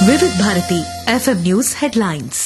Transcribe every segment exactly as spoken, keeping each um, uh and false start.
వివిధ Bharati FM news headlines.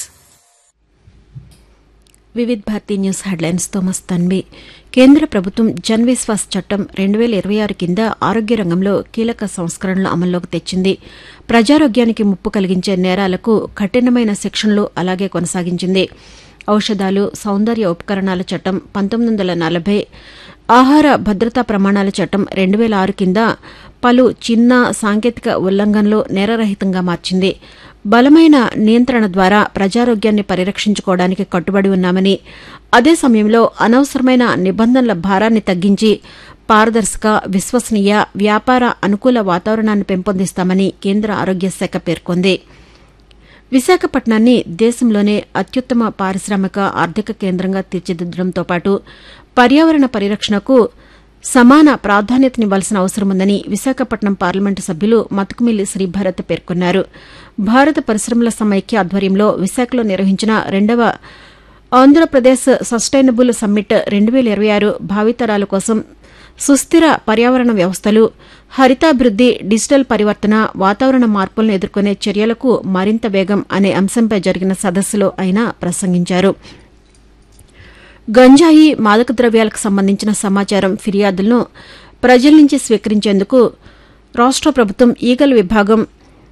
వివిధ Bharati news headlines తో మస్తాన్వి. కేంద్ర ప్రభుత్వం జన్ విశ్వాస్ చట్టం రెండు వేల ఇరవై ఆరు కింద ఆరోగ్య రంగంలో కీలక సంస్కరణలు అమల్లోకి తెచ్చింది. ప్రజారోగ్యానికి ముప్పు కలిగించే నేరాలకు కఠినమైన శిక్షణలు అలాగే కొనసాగించింది. ఔషధాలు, సౌందర్య ఉపకరణాల చట్టం పంతొమ్మిది వందల నలభై, ఆహార భద్రతా ప్రమాణాల చట్టం రెండు వేల ఆరు కింద పలు చిన్న సాంకేతిక ఉల్లంఘనలు నేరరహితంగా మార్చింది. బలమైన నియంత్రణ ద్వారా ప్రజారోగ్యాన్ని పరిరక్షించుకోవడానికి కట్టుబడి ఉన్నామని, అదే సమయంలో అనవసరమైన నిబంధనల భారాన్ని తగ్గించి పారదర్శక, విశ్వసనీయ, వ్యాపార అనుకూల వాతావరణాన్ని పెంపొందిస్తామని కేంద్ర ఆరోగ్య శాఖ పేర్కొంది. విశాఖపట్నాన్ని దేశంలోనే అత్యుత్తమ పారిశ్రామిక ఆర్థిక కేంద్రంగా తీర్చిదిద్దడంతో పాటు పర్యావరణ పరిరక్షణకు సమాన ప్రాధాన్యతనివ్వాల్సిన అవసరముందని విశాఖపట్నం పార్లమెంటు సభ్యులు మతుకుమిల్లి శ్రీభరత్ పేర్కొన్నారు. భారత పరిశ్రమల సమైక్య ఆధ్వర్యంలో విశాఖలో నిర్వహించిన రెండవ ఆంధ్రప్రదేశ్ సస్టైనబుల్ సమ్మిట్ రెండు వేల ఇరవై ఆరు భావితరాల కోసం సుస్థిర పర్యావరణ వ్యవస్థలు, హరితాభివృద్ది, డిజిటల్ పరివర్తన, వాతావరణ మార్పులను ఎదుర్కొనే చర్యలకు మరింత వేగం అనే అంశంపై జరిగిన సదస్సులో ఆయన ప్రసంగించారు. గంజాయి, మాదక ద్రవ్యాలకు సంబంధించిన సమాచారం, ఫిర్యాదులను ప్రజల నుంచి స్వీకరించేందుకు రాష్ట ప్రభుత్వం ఈగల్ విభాగం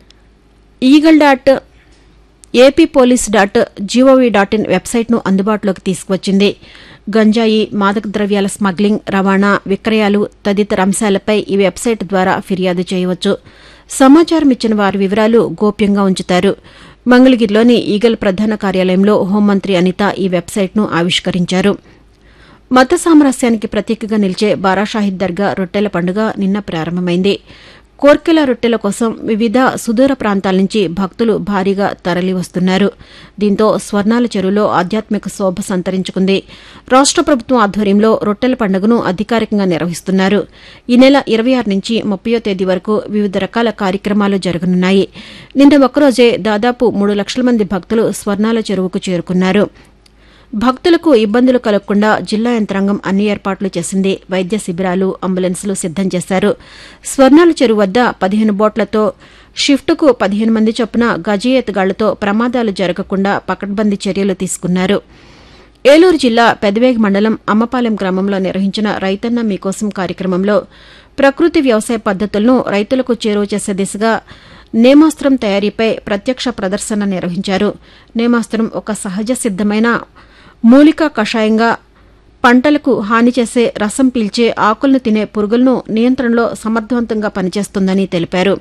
eagle dot AP police dot GOV dot in వెబ్సైట్ను అందుబాటులోకి తీసుకువచ్చింది. గంజాయి, మాదక ద్రవ్యాల స్మగ్లింగ్, రవాణా, విక్రయాలు తదితర అంశాలపై ఈ వెబ్సైట్ ద్వారా ఫిర్యాదు చేయవచ్చు. సమాచారం ఇచ్చిన వారి వివరాలు గోప్యంగా ఉంచుతారు. మంగళగిరిలోని ఈగల్ ప్రధాన కార్యాలయంలో హోంమంత్రి అనిత ఈ వెబ్సైట్ను ఆవిష్కరించారు. మత సామరస్యానికి ప్రతీకగా నిలిచే బారాషాహిద్ దర్గా రొట్టెల పండుగ నిన్న ప్రారంభమైంది. కోర్కెల రొట్టెల కోసం వివిధ సుదూర ప్రాంతాల నుంచి భక్తులు భారీగా తరలివస్తున్నారు. దీంతో స్వర్ణాల చెరువులో ఆధ్యాత్మిక శోభ సంతరించుకుంది. రాష్ట ప్రభుత్వం ఆధ్వర్యంలో రొట్టెల పండుగను అధికారికంగా నిర్వహిస్తున్నారు. ఈ నెల ఇరవై ఆరు నుంచి ముప్పయో తేదీ వరకు వివిధ రకాల కార్యక్రమాలు జరగనున్నాయి. నిన్న ఒక్కరోజే దాదాపు మూడు లక్షల మంది భక్తులు స్వర్ణాల చెరువుకు చేరుకున్నారు. భక్తులకు ఇబ్బందులు కలగకుండా జిల్లా యంత్రాంగం అన్ని ఏర్పాట్లు చేసింది. వైద్య శిబిరాలు, అంబులెన్సులు సిద్దం చేశారు. స్వర్ణాల చెరువు వద్ద పదిహేను బోట్లతో షిఫ్టుకు పదిహేను మంది చొప్పున గజయెత్తుగాళ్లతో ప్రమాదాలు జరగకుండా పకడ్బందీ చర్యలు తీసుకున్నారు. ఏలూరు జిల్లా పెదవేగి మండలం అమ్మపాలెం గ్రామంలో నిర్వహించిన రైతన్న మీకోసం కార్యక్రమంలో ప్రకృతి వ్యవసాయ పద్దతులను రైతులకు చేరువ చేసే దిశగా నేమాస్త్రం తయారీపై ప్రత్యక్ష ప్రదర్శన నిర్వహించారు. నేమాస్త్రం ఒక సహజ సిద్దమైన మూలికా కషాయంగా పంటలకు హాని చేసే, రసం పీల్చే, ఆకులను తినే పురుగులను నియంత్రణలో సమర్థవంతంగా పనిచేస్తుందని తెలిపారు.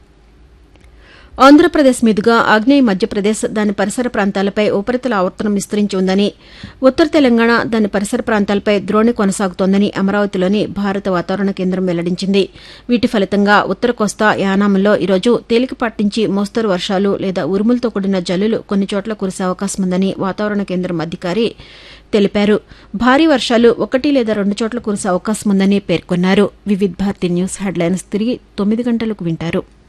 ఆంధ్రప్రదేశ్ మీదుగా ఆగ్నేయ మధ్యప్రదేశ్, దాని పరిసర ప్రాంతాలపై ఉపరితల ఆవర్తనం విస్తరించి ఉందని, ఉత్తర తెలంగాణ, దాని పరిసర ప్రాంతాలపై ద్రోణి కొనసాగుతోందని అమరావతిలోని భారత వాతావరణ కేంద్రం వెల్లడించింది. వీటి ఫలితంగా ఉత్తర కోస్తా, యానాంలో ఈరోజు తేలికపాటి నుంచి మోస్తరు వర్షాలు లేదా ఉరుములతో కూడిన జల్లులు కొన్ని చోట్ల కురిసే అవకాశం ఉందని వాతావరణ కేంద్రం అధికారి తెలిపారు. భారీ వర్షాలు ఒకటి లేదా రెండు చోట్ల కురిసే అవకాశం ఉందని పేర్కొన్నారు. వివిధ భారతి న్యూస్ హెడ్లైన్స్ తిరిగి తొమ్మిది గంటలకు వింటారు.